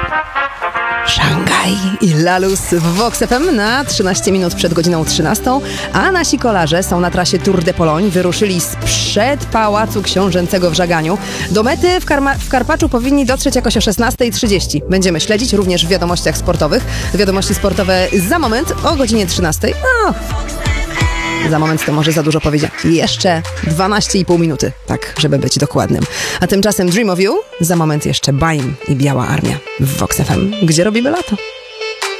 Szangaj i Lalus w Vox FM na 13 minut przed godziną 13, a nasi kolarze są na trasie Tour de Pologne. Wyruszyli sprzed Pałacu Książęcego w Żaganiu. Do mety w Karpaczu powinni dotrzeć jakoś o 16:30. Będziemy śledzić również w wiadomościach sportowych. Wiadomości sportowe za moment o godzinie 13. Za moment to może za dużo powiedzieć. Jeszcze 12,5 minuty, tak, żeby być dokładnym. A tymczasem Dream of You, za moment jeszcze Baim i Biała Armia w Vox FM, gdzie robimy lato.